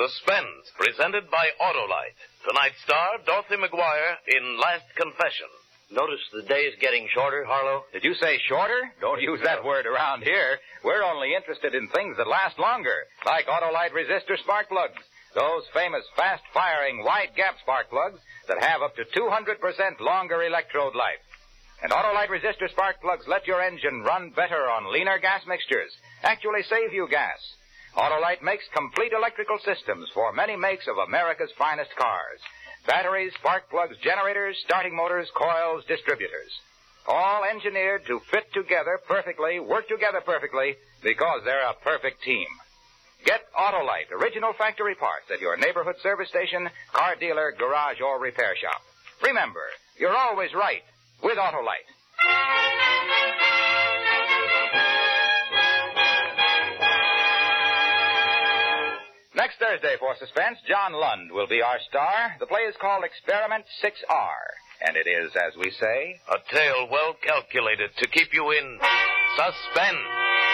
Suspense, presented by Autolite. Tonight's star, Dorothy McGuire in Last Confession. Notice the day's getting shorter, Harlow? Did you say shorter? Don't use that word around here. We're only interested in things that last longer, like Autolite resistor spark plugs. Those famous fast-firing wide-gap spark plugs that have up to 200% longer electrode life. And Autolite resistor spark plugs let your engine run better on leaner gas mixtures, actually save you gas. Autolite makes complete electrical systems for many makes of America's finest cars. Batteries, spark plugs, generators, starting motors, coils, distributors. All engineered to fit together perfectly, work together perfectly, because they're a perfect team. Get Autolite original factory parts at your neighborhood service station, car dealer, garage, or repair shop. Remember, you're always right with Autolite. Next Thursday for Suspense, John Lund will be our star. The play is called Experiment 6R, and it is, as we say, a tale well calculated to keep you in suspense.